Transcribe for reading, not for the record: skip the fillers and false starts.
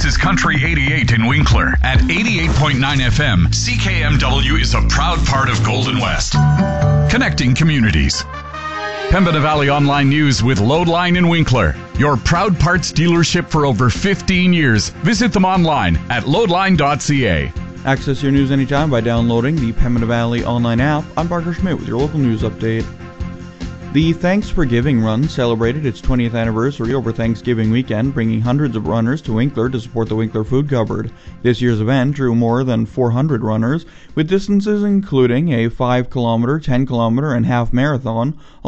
is Country 88 in Winkler. At 88.9 FM, CKMW is a proud part of Golden West. Connecting communities. Pembina Valley Online News with Loadline in Winkler. Your proud parts dealership for over 15 years. Visit them online at loadline.ca. Access your news anytime by downloading the Pembina Valley Online app. I'm Parker Schmidt with your local news update. The Thanks for Giving Run celebrated its 20th anniversary over Thanksgiving weekend, bringing hundreds of runners to Winkler to support the Winkler Food Cupboard. This year's event drew more than 400 runners, with distances including a 5-kilometer, 10-kilometer, and half marathon.